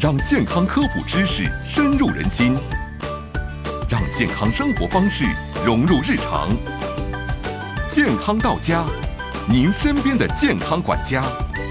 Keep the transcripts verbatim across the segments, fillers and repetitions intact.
让健康科普知识深入人心，让健康生活方式融入日常。健康到家，您身边的健康管家。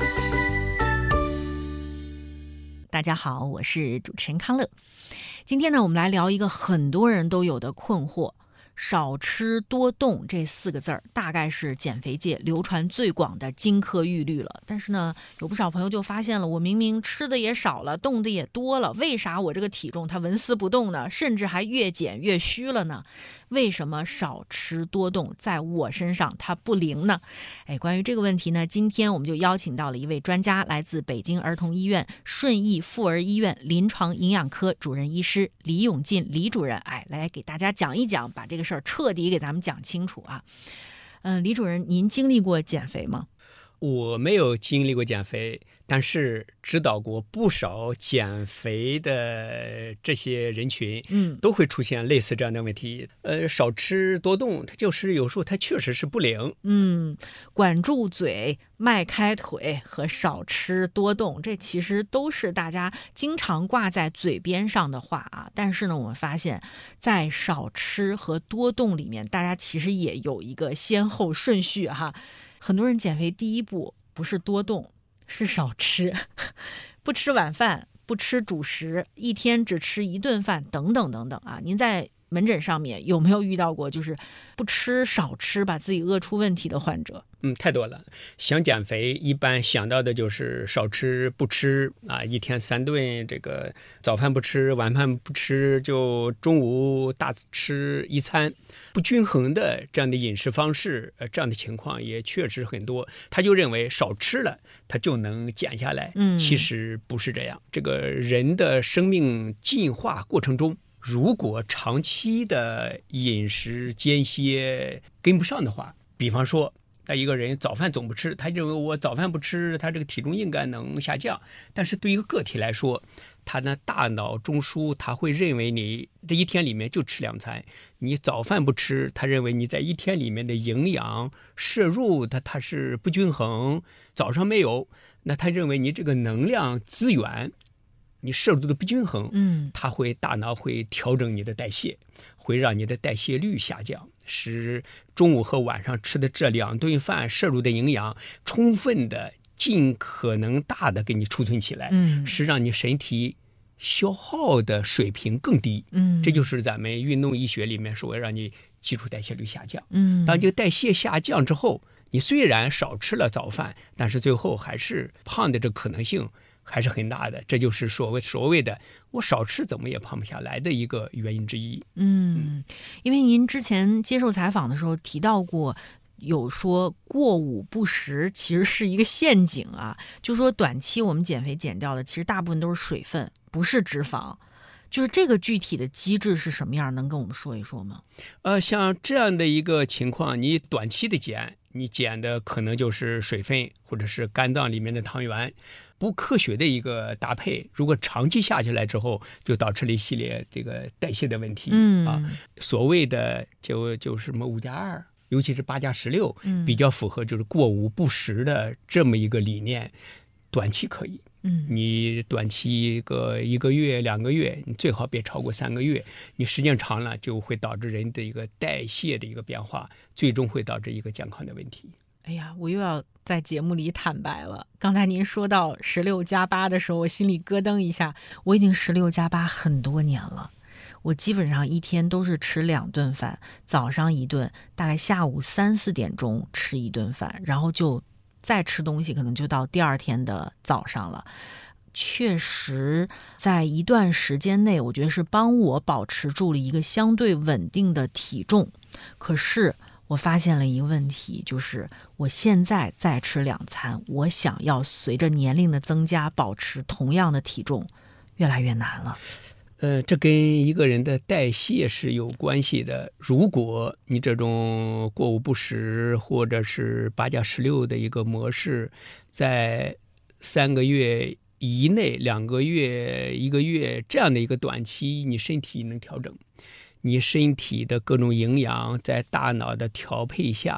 大家好，我是主持人康乐。今天呢，我们来聊一个很多人都有的困惑。少吃多动这四个字儿，大概是减肥界流传最广的金科玉律了。但是呢，有不少朋友就发现了，我明明吃的也少了，动的也多了，为啥我这个体重它纹丝不动呢？甚至还越减越虚了呢？为什么少吃多动在我身上它不灵呢？哎，关于这个问题呢，今天我们就邀请到了一位专家，来自北京儿童医院顺义妇儿医院临床营养科主任医师李永进李主任，哎，来给大家讲一讲，把这个事儿彻底给咱们讲清楚啊。嗯、呃，李主任，您经历过减肥吗？ 我没有经历过减肥，但是指导过不少减肥的这些人群， 嗯， 都会出现类似这样的问题。呃，少吃多动，它就是有时候它确实是不灵。 嗯，管住嘴、迈开腿和少吃多动，这其实都是大家经常挂在嘴边上的话啊。但是呢，我们发现，在少吃和多动里面，大家其实也有一个先后顺序哈。很多人减肥第一步不是多动，是少吃，不吃晚饭，不吃主食，一天只吃一顿饭，等等等等啊。您在门诊上面有没有遇到过就是不吃少吃把自己饿出问题的患者？ 嗯，太多了。想减肥，一般想到的就是少吃不吃啊，一天三顿，这个早饭不吃，晚饭不吃，就中午大吃一餐，不均衡的这样的饮食方式，呃，这样的情况也确实很多。他就认为少吃了，他就能减下来。 嗯， 其实不是这样。这个人的生命进化过程中，如果长期的饮食间歇跟不上的话，比方说他一个人早饭总不吃，他认为我早饭不吃，他这个体重应该能下降。但是对一个个体来说，他的大脑中枢他会认为你这一天里面就吃两餐，你早饭不吃，他认为你在一天里面的营养摄入它它是不均衡，早上没有，那他认为你这个能量资源你摄入的不均衡， 嗯， 它会大脑会调整你的代谢，会让你的代谢率下降，使中午和晚上吃的这两顿饭摄入的营养充分的、尽可能大的给你储存起来， 嗯， 是让你身体消耗的水平更低， 嗯， 这就是咱们运动医学里面说让你基础代谢率下降。 嗯， 当这个代谢下降之后，你虽然少吃了早饭，但是最后还是胖的这可能性还是很大的，这就是所谓所谓的我少吃怎么也胖不下来的一个原因之一。 嗯，因为您之前接受采访的时候提到过，有说过午不食其实是一个陷阱啊，就说短期我们减肥减掉的其实大部分都是水分，不是脂肪。就是这个具体的机制是什么样，能跟我们说一说吗？ 呃，像这样的一个情况，你短期的减，你减的可能就是水分或者是肝脏里面的糖原，不科学的一个搭配，如果长期下去来之后，就导致了一系列这个代谢的问题。 嗯啊，所谓的就就是什么五加二，尤其是八加十六， 嗯， 比较符合就是过午不食的这么一个理念，短期可以。 嗯， 你短期个一个月两个月，你最好别超过三个月。你时间长了，就会导致人的一个代谢的一个变化，最终会导致一个健康的问题。 哎呀，我又要在节目里坦白了。刚才您说到十六加八的时候，我心里咯噔一下。我已经十六加八很多年了，我基本上一天都是吃两顿饭，早上一顿，大概下午三四点钟吃一顿饭，然后就再吃东西，可能就到第二天的早上了。确实在一段时间内，我觉得是帮我保持住了一个相对稳定的体重。可是我发现了一个问题，就是我现在再吃两餐，我想要随着年龄的增加保持同样的体重越来越难了。 呃，这跟一个人的代谢是有关系的。如果你这种过午不食或者是八加十六的一个模式，在三个月以内、两个月、一个月这样的一个短期，你身体能调整，你身体的各种营养在大脑的调配下，给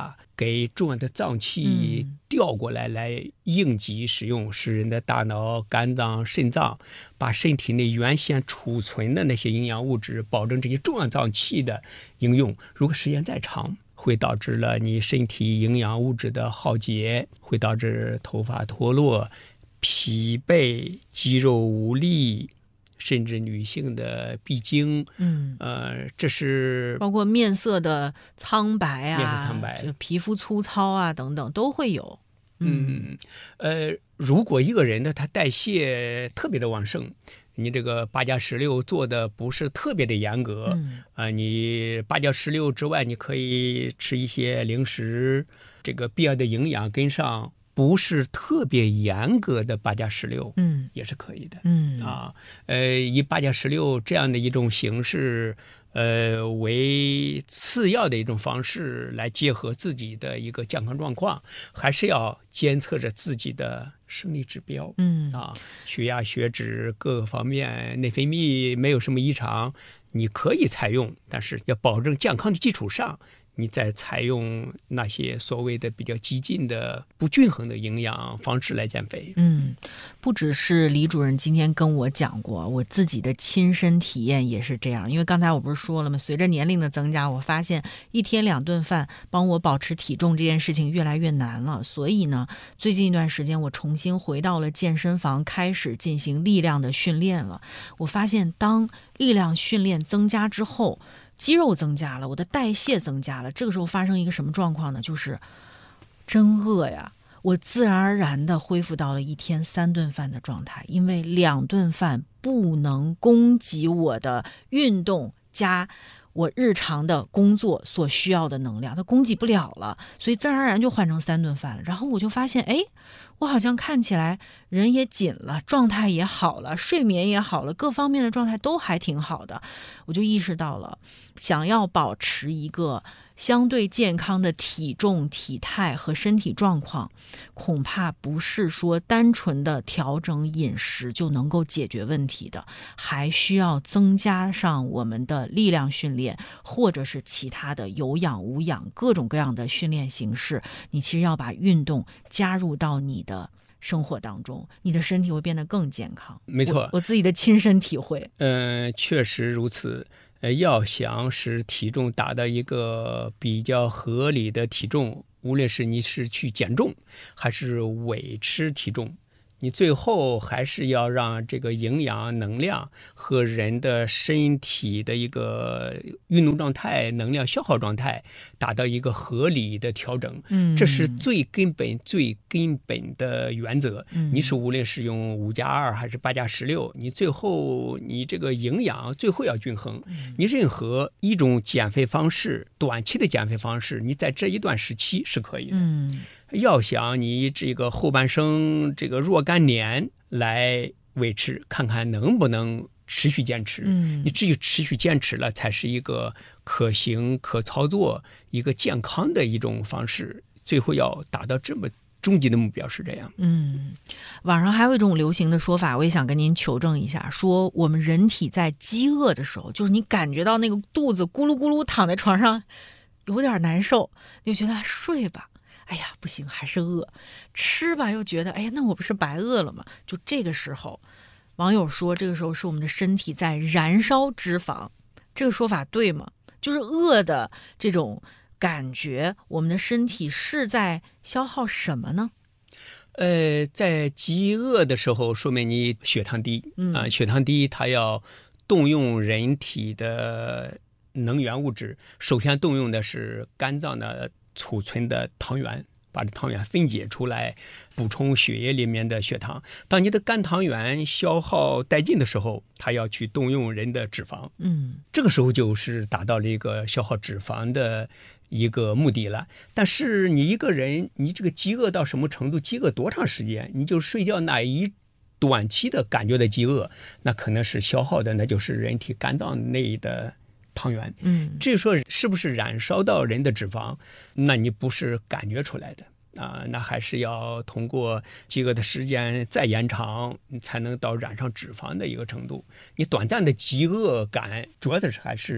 给重要的脏器调过来，来应急使用，使人的大脑、肝脏、肾脏把身体内原先储存的那些营养物质，保证这些重要脏器的应用。如果时间再长，会导致了你身体营养物质的耗竭，会导致头发脱落、疲惫、肌肉无力，甚至女性的闭经， 嗯， 呃，这是包括面色的苍白啊， 面色苍白， 这个皮肤粗糙啊等等都会有。 嗯，呃，如果一个人呢，他代谢特别的旺盛，你这个八加十六做的不是特别的严格， 嗯啊、你八加十六之外，你可以吃一些零食，这个必要的营养跟上，不是特别严格的八加十六， 嗯也是可以的。 嗯啊，呃，以八加十六这样的一种形式，呃，为次要的一种方式来结合自己的一个健康状况，还是要监测着自己的生理指标， 嗯啊，血压、血脂各个方面，内分泌没有什么异常，你可以采用，但是要保证健康的基础上，你再采用那些所谓的比较激进的不均衡的营养方式来减肥。 嗯，不只是李主任今天跟我讲过，我自己的亲身体验也是这样。因为刚才我不是说了吗？随着年龄的增加，我发现一天两顿饭帮我保持体重这件事情越来越难了。所以呢，最近一段时间我重新回到了健身房，开始进行力量的训练了。我发现当力量训练增加之后，肌肉增加了，我的代谢增加了，这个时候发生一个什么状况呢？就是真饿呀，我自然而然地恢复到了一天三顿饭的状态，因为两顿饭不能供给我的运动加我日常的工作所需要的能量，它供给不了了，所以自然而然就换成三顿饭了。然后我就发现，哎，我好像看起来人也紧了，状态也好了，睡眠也好了，各方面的状态都还挺好的。我就意识到了，想要保持一个相对健康的体重、体态和身体状况，恐怕不是说单纯的调整饮食就能够解决问题的，还需要增加上我们的力量训练，或者是其他的有氧、无氧各种各样的训练形式。你其实要把运动加入到你的生活当中，你的身体会变得更健康。 没错， 我, 我自己的亲身体会。 嗯、呃，确实如此。呃，要想使体重达到一个比较合理的体重，无论是你是去减重还是维持体重，你最后还是要让这个营养、能量和人的身体的一个运动状态、能量消耗状态达到一个合理的调整。 嗯， 这是最根本、最根本的原则。 嗯， 你是无论是用五加二还是八加十六，你最后你这个营养最后要均衡。 嗯， 你任何一种减肥方式，短期的减肥方式，你在这一段时期是可以的。 嗯。 要想你这个后半生这个若干年来维持，看看能不能持续坚持。 嗯， 你只有持续坚持了，才是一个可行、可操作、一个健康的一种方式。最后要达到这么终极的目标是这样。 嗯，网上还有一种流行的说法，我也想跟您求证一下，说我们人体在饥饿的时候，就是你感觉到那个肚子咕噜咕噜躺在床上有点难受，你就觉得睡吧。哎呀，不行，还是饿。吃吧，又觉得，哎呀，那我不是白饿了吗？就这个时候，网友说，这个时候是我们的身体在燃烧脂肪。这个说法对吗？就是饿的这种感觉，我们的身体是在消耗什么呢？ 呃，在饥饿的时候，说明你血糖低。 嗯啊，血糖低，它要动用人体的能源物质，首先动用的是肝脏的储存的糖原，把这糖原分解出来，补充血液里面的血糖。当你的肝糖原消耗殆尽的时候，它要去动用人的脂肪。 嗯， 这个时候就是达到了一个消耗脂肪的一个目的了。但是你一个人，你这个饥饿到什么程度，饥饿多长时间，你就睡觉那一短期的感觉的饥饿，那可能是消耗的，那就是人体肝脏内的糖原。 嗯， 至于说是不是燃烧到人的脂肪，那你不是感觉出来的啊，那还是要通过饥饿的时间再延长，你才能到染上脂肪的一个程度。你短暂的饥饿感，主要的是还是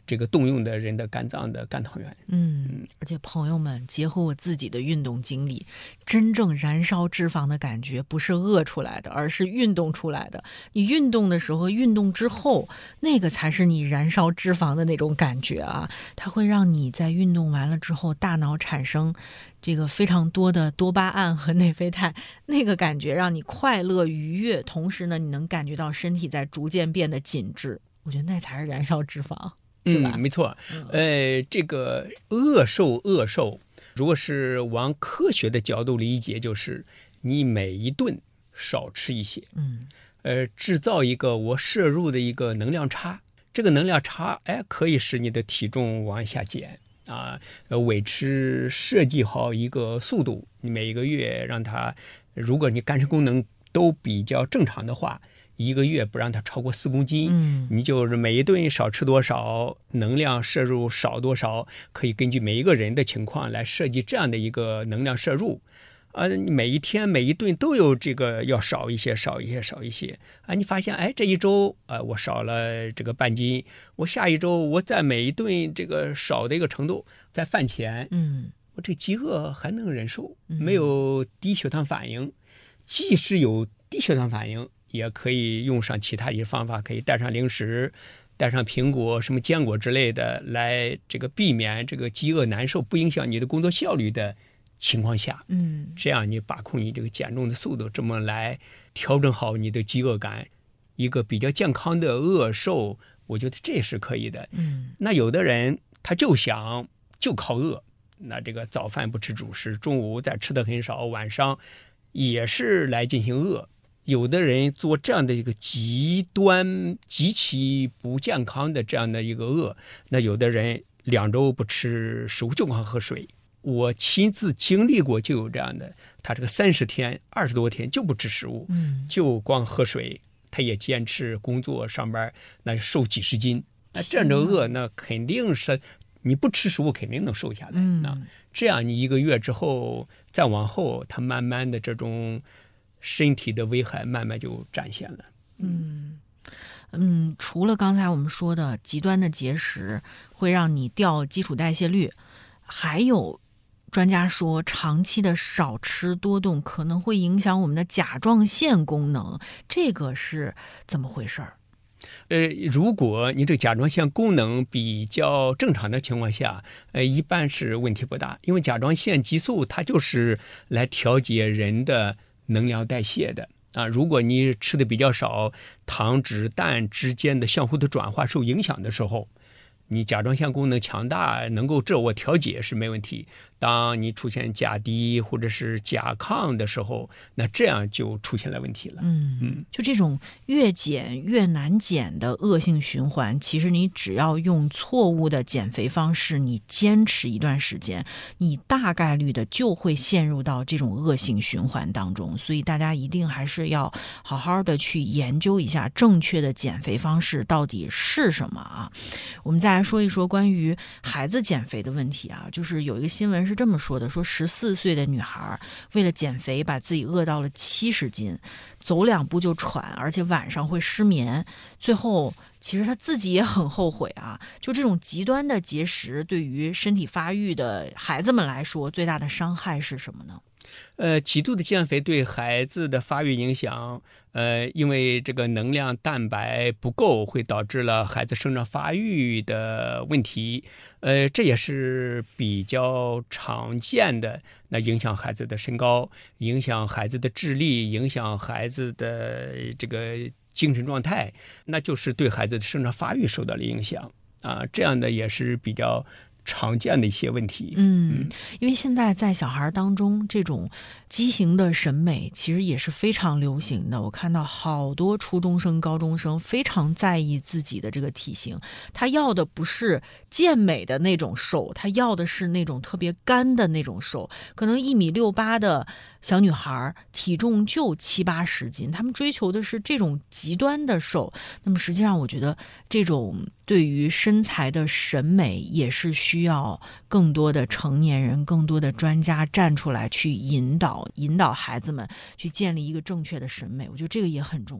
这个动用的人的肝脏的肝糖原。 嗯，而且朋友们，结合我自己的运动经历，真正燃烧脂肪的感觉不是饿出来的，而是运动出来的。你运动的时候，运动之后，那个才是你燃烧脂肪的那种感觉啊！它会让你在运动完了之后，大脑产生这个非常多的多巴胺和内啡肽，那个感觉让你快乐愉悦，同时呢，你能感觉到身体在逐渐变得紧致。我觉得那才是燃烧脂肪。是吧？ 嗯，没错。呃，这个饿瘦饿瘦，如果是往科学的角度理解，就是你每一顿少吃一些， 嗯， 呃，制造一个我摄入的一个能量差，这个能量差，哎，可以使你的体重往下减啊，呃，维持设计好一个速度，你每一个月让它，如果你肝肾功能都比较正常的话。一个月不让它超过四公斤， 嗯， 你就是每一顿少吃多少，能量摄入少多少，可以根据每一个人的情况来设计这样的一个能量摄入。啊，每一天每一顿都有这个要少一些，少一些，少一些啊！你发现，哎，这一周啊，我少了这个半斤，我下一周我在每一顿这个少的一个程度，在饭前， 嗯， 我这饥饿还能忍受，没有低血糖反应，即使有低血糖反应。也可以用上其他一些方法，可以带上零食，带上苹果、什么坚果之类的，来这个避免这个饥饿难受，不影响你的工作效率的情况下， 嗯， 这样你把控你这个减重的速度，这么来调整好你的饥饿感，一个比较健康的饿瘦，我觉得这是可以的。 嗯， 那有的人他就想就靠饿，那这个早饭不吃主食，中午再吃的很少，晚上也是来进行饿。有的人做这样的一个极端、极其不健康的这样的一个饿，那有的人两周不吃食物，就光喝水。我亲自经历过，就有这样的，他这个三十天、二十多天就不吃食物， 嗯， 就光喝水，他也坚持工作上班，那瘦几十斤。那这样的饿，那肯定是你不吃食物，肯定能瘦下来。 嗯， 那这样你一个月之后，再往后，他慢慢的这种。身体的危害慢慢就展现了。 嗯嗯，除了刚才我们说的极端的节食会让你掉基础代谢率，还有专家说长期的少吃多动可能会影响我们的甲状腺功能，这个是怎么回事儿？ 呃，如果你这甲状腺功能比较正常的情况下，呃，一般是问题不大，因为甲状腺激素它就是来调节人的能量代谢的啊，如果你吃的比较少，糖脂氮之间的相互的转化受影响的时候，你甲状腺功能强大，能够自我调节是没问题。当你出现甲低或者是甲亢的时候，那这样就出现了问题了。 嗯嗯，就这种越减越难减的恶性循环，其实你只要用错误的减肥方式，你坚持一段时间，你大概率的就会陷入到这种恶性循环当中。所以大家一定还是要好好的去研究一下正确的减肥方式到底是什么啊。我们再来说一说关于孩子减肥的问题啊，就是有一个新闻是这么说的，说十四岁的女孩为了减肥把自己饿到了七十斤，走两步就喘，而且晚上会失眠，最后其实她自己也很后悔啊。就这种极端的节食对于身体发育的孩子们来说，最大的伤害是什么呢？ 呃，极度的减肥对孩子的发育影响，呃，因为这个能量蛋白不够，会导致了孩子生长发育的问题，呃，这也是比较常见的。那影响孩子的身高，影响孩子的智力，影响孩子的这个精神状态，那就是对孩子的生长发育受到了影响啊，这样的也是比较常见的一些问题。 嗯，因为现在在小孩当中，这种畸形的审美其实也是非常流行的。我看到好多初中生、高中生非常在意自己的这个体型，他要的不是健美的那种瘦，他要的是那种特别干的那种瘦。可能一米六八的小女孩体重就七八十斤，他们追求的是这种极端的瘦。那么实际上，我觉得这种对于身材的审美也是需要更多的成年人、更多的专家站出来去引导引导孩子们去建立一个正确的审美，我觉得这个也很重要。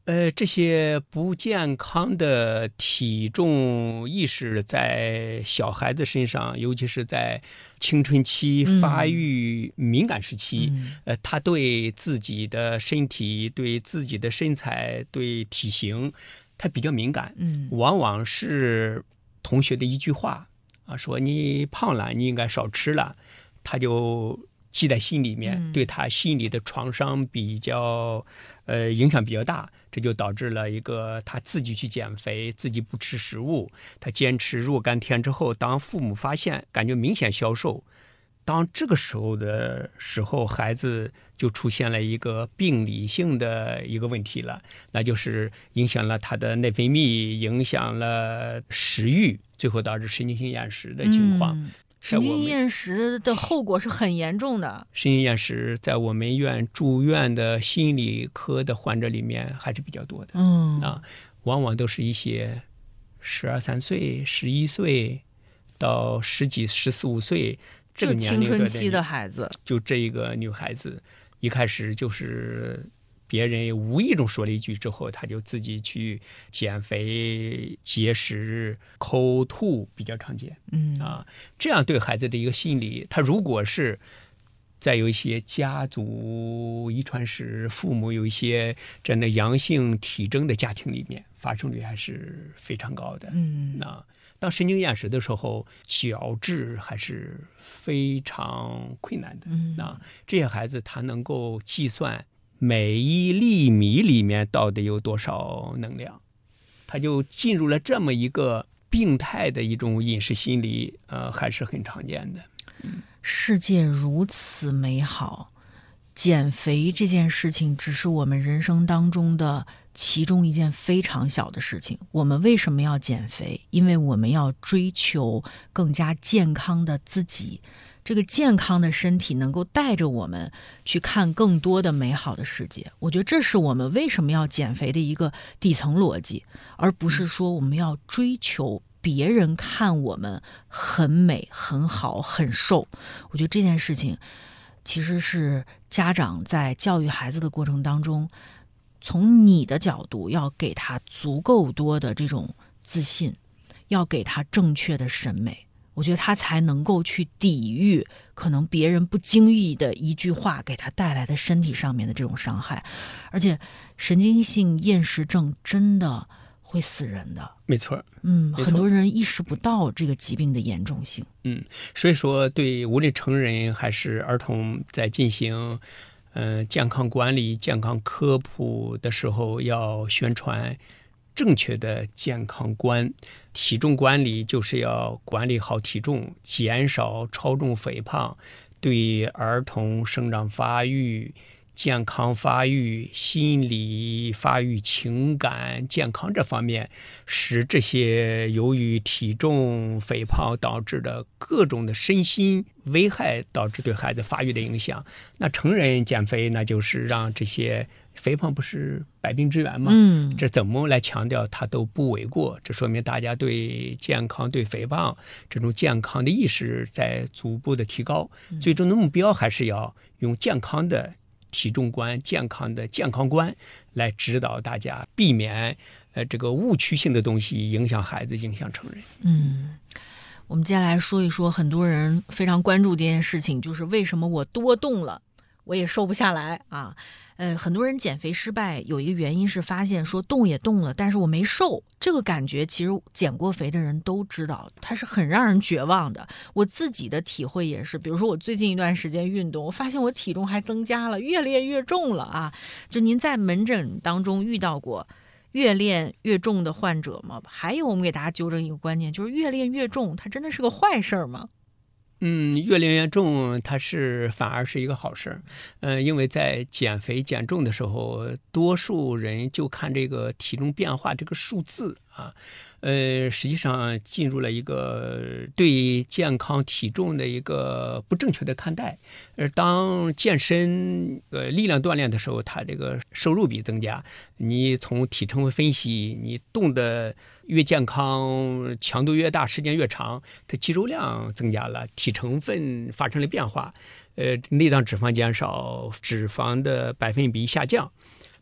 呃，这些不健康的体重意识在小孩子身上，尤其是在青春期发育敏感时期， 嗯、 呃，他对自己的身体、对自己的身材、对体型，他比较敏感。 嗯， 往往是同学的一句话啊，说你胖了，你应该少吃了，他就记在心里面， 嗯、 对他心理的创伤比较，呃，影响比较大。这就导致了一个他自己去减肥，自己不吃食物，他坚持若干天之后，当父母发现感觉明显消瘦，当这个时候的时候，孩子就出现了一个病理性的一个问题了，那就是影响了他的内分泌，影响了食欲，最后导致神经性厌食的情况。 嗯，神经厌食的后果是很严重的。 神经厌食在我们院住院的心理科的患者里面还是比较多的。 嗯啊，往往都是一些十二三岁、十一岁到十几、十四五岁这个年龄青春期的孩子， 就这一个女孩子，一开始就是别人无意中说了一句之后，她就自己去减肥、节食、口吐比较常见。 嗯啊，这样对孩子的一个心理，他如果是再有一些家族遗传史，父母有一些真的阳性体征的家庭里面，发生率还是非常高的。 嗯， 那当神经厌食的时候，矫治还是非常困难的。 嗯， 那这些孩子他能够计算每一粒米里面到底有多少能量，他就进入了这么一个病态的一种饮食心理，呃，还是很常见的。嗯， 世界如此美好，减肥这件事情只是我们人生当中的其中一件非常小的事情。我们为什么要减肥？因为我们要追求更加健康的自己，这个健康的身体能够带着我们去看更多的美好的世界。我觉得这是我们为什么要减肥的一个底层逻辑，而不是说我们要追求别人看我们很美、很好、很瘦。我觉得这件事情其实是家长在教育孩子的过程当中，从你的角度要给他足够多的这种自信，要给他正确的审美，我觉得他才能够去抵御可能别人不经意的一句话给他带来的身体上面的这种伤害。而且神经性厌食症真的会死人的。 没错。 嗯， 没错， 很多人意识不到这个疾病的严重性。 嗯，所以说对无论成人还是儿童，在进行呃健康管理、健康科普的时候，要宣传正确的健康观。体重管理就是要管理好体重，减少超重肥胖，对儿童生长发育、健康发育、心理发育、情感健康这方面，使这些由于体重肥胖导致的各种的身心危害，导致对孩子发育的影响。那成人减肥，那就是让这些肥胖不是百病之源吗？ 嗯， 这怎么来强调它都不为过。这说明大家对健康、对肥胖这种健康的意识在逐步的提高。 嗯、 最终的目标还是要用健康的体重观、健康的健康观来指导大家，避免呃这个误区性的东西影响孩子、影响成人。 嗯，我们接下来说一说很多人非常关注的一件事情，就是为什么我多动了我也瘦不下来啊？呃，很多人减肥失败有一个原因是发现说动也动了，但是我没瘦。这个感觉其实减过肥的人都知道，它是很让人绝望的。我自己的体会也是，比如说我最近一段时间运动，我发现我体重还增加了，越练越重了啊！就您在门诊当中遇到过越练越重的患者吗？还有我们给大家纠正一个观念，就是越练越重，它真的是个坏事吗？ 嗯，越练越重，它是反而是一个好事。嗯、呃，因为在减肥减重的时候，多数人就看这个体重变化这个数字啊，呃，实际上进入了一个对健康体重的一个不正确的看待。而当健身呃力量锻炼的时候，它这个收入比增加，你从体成分分析，你动的越健康，强度越大，时间越长，它肌肉量增加了，体成分发生了变化，呃，内脏脂肪减少，脂肪的百分比下降。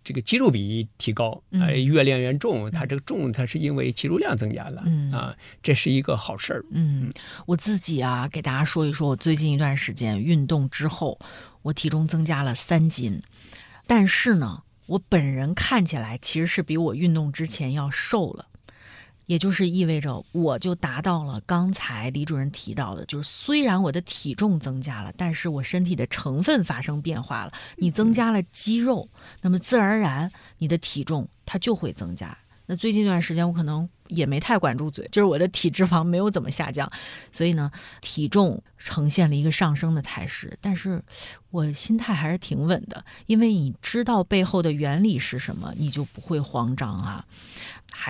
这个肌肉比提高， 嗯呃，越练越重，它这个重它是因为肌肉量增加了， 嗯啊，这是一个好事儿。 嗯，我自己啊，给大家说一说，我最近一段时间运动之后，我体重增加了三斤，但是呢，我本人看起来其实是比我运动之前要瘦了。也就是意味着我就达到了刚才李主任提到的，就是虽然我的体重增加了，但是我身体的成分发生变化了。你增加了肌肉，那么自然而然你的体重它就会增加。那最近一段时间我可能也没太管住嘴，就是我的体脂肪没有怎么下降，所以呢体重呈现了一个上升的态势，但是我心态还是挺稳的，因为你知道背后的原理是什么，你就不会慌张啊。